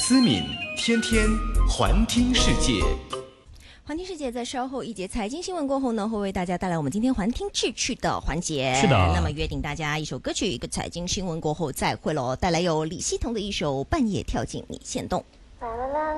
思敏，天天环听世界。 环听世界在稍后一节财经新闻过后呢，会为大家带来我们今天环听智趣的环节。 是的， 那么约定大家一首歌曲，一个财经新闻过后再会喽。带来有李希彤的一首《半夜跳进你线洞》。